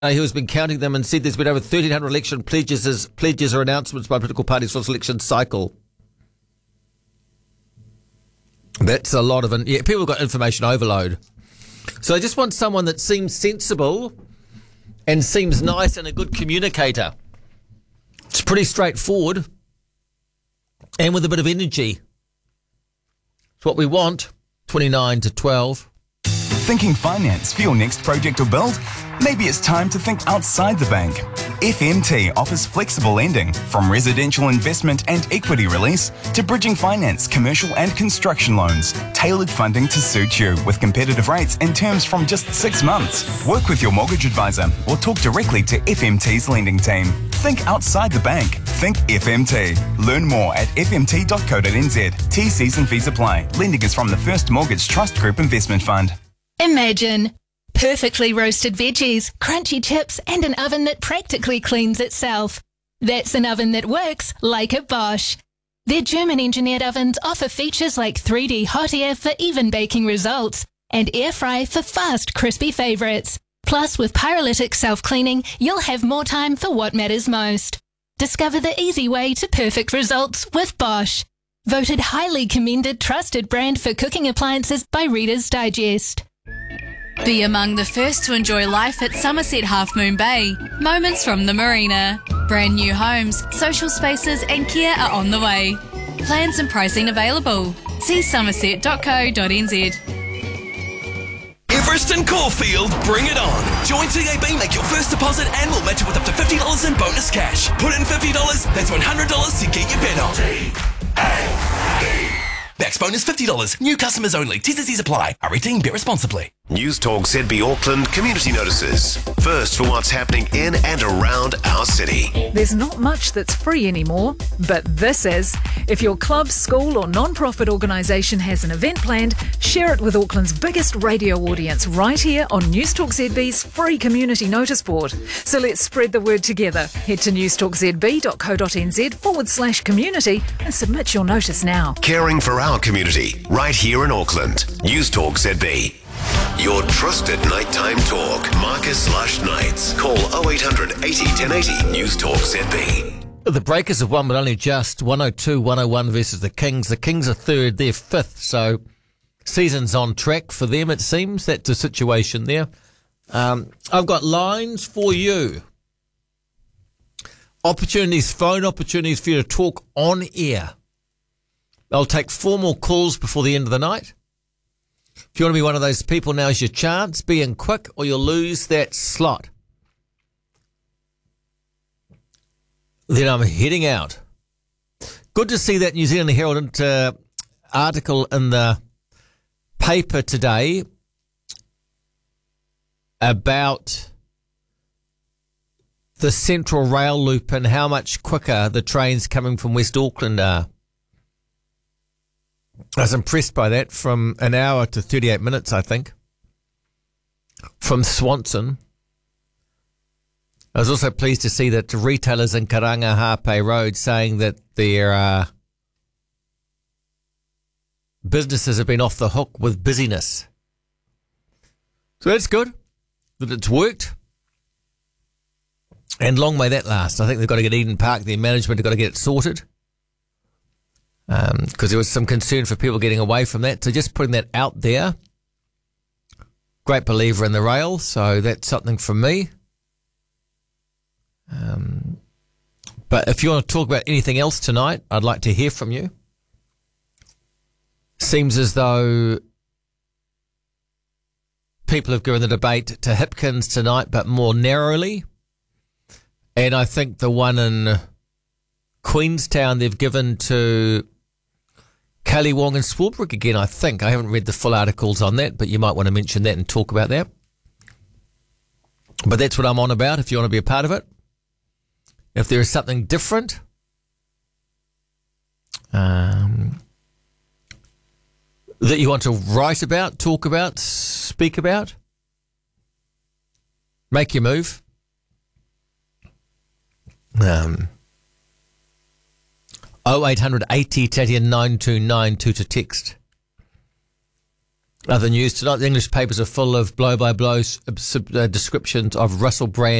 who has been counting them and said there's been over 1,300 election pledges or announcements by political parties for this election cycle. That's a lot of people have got information overload. So I just want someone that seems sensible and seems nice and a good communicator. It's pretty straightforward and with a bit of energy. It's what we want. 29 to 12. Thinking finance for your next project or build? Maybe it's time to think outside the bank. FMT offers flexible lending, from residential investment and equity release to bridging finance, commercial and construction loans. Tailored funding to suit you with competitive rates and terms from just 6 months. Work with your mortgage advisor or talk directly to FMT's lending team. Think outside the bank. Think FMT. Learn more at fmt.co.nz. T&Cs and fees apply. Lending is from the First Mortgage Trust Group Investment Fund. Imagine perfectly roasted veggies, crunchy chips, and an oven that practically cleans itself. That's an oven that works like a Bosch. Their German-engineered ovens offer features like 3D hot air for even baking results and air fry for fast, crispy favourites. Plus, with pyrolytic self-cleaning, you'll have more time for what matters most. Discover the easy way to perfect results with Bosch. Voted highly commended trusted brand for cooking appliances by Reader's Digest. Be among the first to enjoy life at Somerset Half Moon Bay. Moments from the marina. Brand new homes, social spaces and care are on the way. Plans and pricing available. See somerset.co.nz. Everest and Caulfield, bring it on. Join TAB, make your first deposit and we'll match it with up to $50 in bonus cash. Put in $50, that's $100 to get your bet on. TAB. Max bonus $50. New customers only. T&Cs apply. R18, bet responsibly. News Talk ZB Auckland community notices. First for what's happening in and around our city. There's not much that's free anymore, but this is. If your club, school or non-profit organisation has an event planned, share it with Auckland's biggest radio audience right here on News Talk ZB's free community notice board. So let's spread the word together. Head to newstalkzb.co.nz/community and submit your notice now. Caring for our community right here in Auckland. News Talk ZB. Your trusted nighttime talk. Marcus/Knights. Call 0800 80 1080 News Talk ZB. The Breakers have won, but only just 102-101 versus the Kings. The Kings are third, they're fifth, so season's on track for them, it seems. That's the situation there. I've got lines for you. Phone opportunities for you to talk on air. I'll take 4 more calls before the end of the night. If you want to be one of those people, now's your chance. Be in quick or you'll lose that slot. Then I'm heading out. Good to see that New Zealand Herald article in the paper today about the Central Rail Loop and how much quicker the trains coming from West Auckland are. I was impressed by that, from an hour to 38 minutes, I think, from Swanson. I was also pleased to see that retailers in Karanga Hape Road saying that their businesses have been off the hook with busyness. So that's good that it's worked. And long may that last. I think they've got to get Eden Park, their management have got to get it sorted. Because there was some concern for people getting away from that. So just putting that out there. Great believer in the rail, so that's something from me. But if you want to talk about anything else tonight, I'd like to hear from you. Seems as though people have given the debate to Hipkins tonight, but more narrowly. And I think the one in Queenstown they've given to Kelly Wong and Swarbrick again, I think. I haven't read the full articles on that, but you might want to mention that and talk about that. But that's what I'm on about, if you want to be a part of it. If there is something different, that you want to write about, talk about, speak about, make your move. 0800 80 30 929 to text. Other news tonight, the English papers are full of blow-by-blow descriptions of Russell Brand